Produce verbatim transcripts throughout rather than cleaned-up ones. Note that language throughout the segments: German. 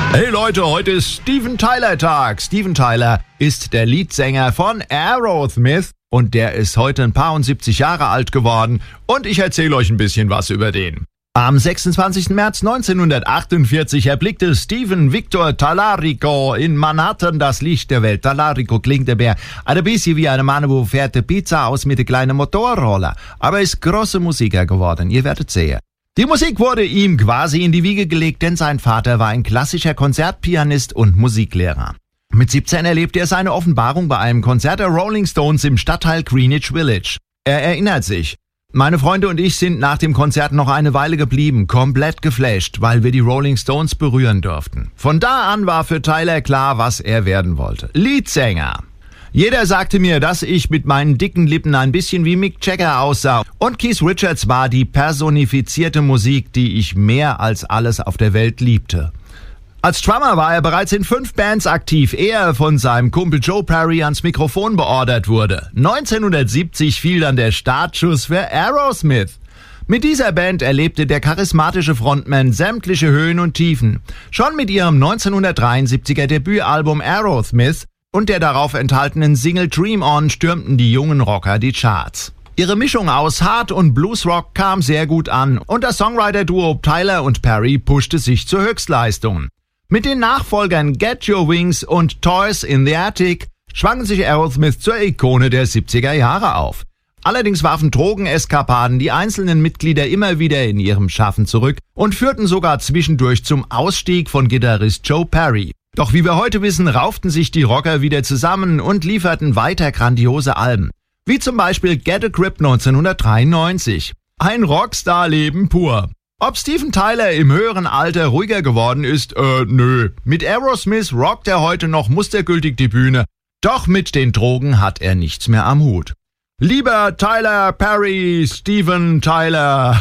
Hey Leute, heute ist Steven Tyler Tag. Steven Tyler ist der Leadsänger von Aerosmith und der ist heute ein paar und siebzig Jahre alt geworden und ich erzähle euch ein bisschen was über den. Am sechsundzwanzigsten März neunzehnhundertachtundvierzig erblickte Stephen Victor Tallarico in Manhattan das Licht der Welt. Tallarico klingt aber ein bisschen wie ein Mann, wo fährt Pizza aus mit einem kleinen Motorroller, aber ist großer Musiker geworden, ihr werdet sehen. Die Musik wurde ihm quasi in die Wiege gelegt, denn sein Vater war ein klassischer Konzertpianist und Musiklehrer. Mit siebzehn erlebte er seine Offenbarung bei einem Konzert der Rolling Stones im Stadtteil Greenwich Village. Er erinnert sich: Meine Freunde und ich sind nach dem Konzert noch eine Weile geblieben, komplett geflasht, weil wir die Rolling Stones berühren durften. Von da an war für Tyler klar, was er werden wollte: Leadsänger. Jeder sagte mir, dass ich mit meinen dicken Lippen ein bisschen wie Mick Jagger aussah. Und Keith Richards war die personifizierte Musik, die ich mehr als alles auf der Welt liebte. Als Drummer war er bereits in fünf Bands aktiv, ehe er von seinem Kumpel Joe Perry ans Mikrofon beordert wurde. neunzehnhundertsiebzig fiel dann der Startschuss für Aerosmith. Mit dieser Band erlebte der charismatische Frontman sämtliche Höhen und Tiefen. Schon mit ihrem neunzehnhundertdreiundsiebziger Debütalbum Aerosmith und der darauf enthaltenen Single Dream On stürmten die jungen Rocker die Charts. Ihre Mischung aus Hard- und Bluesrock kam sehr gut an und das Songwriter-Duo Tyler und Perry pushte sich zu Höchstleistungen. Mit den Nachfolgern Get Your Wings und Toys in the Attic schwang sich Aerosmith zur Ikone der siebziger Jahre auf. Allerdings warfen Drogeneskapaden die einzelnen Mitglieder immer wieder in ihrem Schaffen zurück und führten sogar zwischendurch zum Ausstieg von Gitarrist Joe Perry. Doch wie wir heute wissen, rauften sich die Rocker wieder zusammen und lieferten weiter grandiose Alben. Wie zum Beispiel Get a Grip neunzehnhundertdreiundneunzig. Ein Rockstar-Leben pur. Ob Steven Tyler im höheren Alter ruhiger geworden ist? Äh, nö. Mit Aerosmith rockt er heute noch mustergültig die Bühne. Doch mit den Drogen hat er nichts mehr am Hut. Lieber Tyler Perry, Steven Tyler.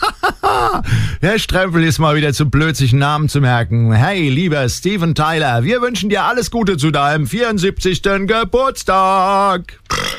Herr Strempel ist mal wieder zu blöd, sich einen Namen zu merken. Hey, lieber Steven Tyler, wir wünschen dir alles Gute zu deinem vierundsiebzigsten Geburtstag.